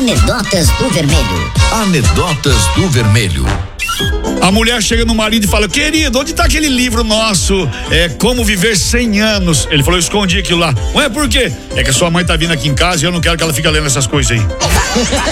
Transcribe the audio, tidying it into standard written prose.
Anedotas do Vermelho. Anedotas do Vermelho. A mulher chega no marido e fala: querido, onde tá aquele livro nosso, Como Viver 100 Anos? Ele falou: eu escondi aquilo lá. Ué, por quê? É que a sua mãe tá vindo aqui em casa e eu não quero que ela fique lendo essas coisas aí.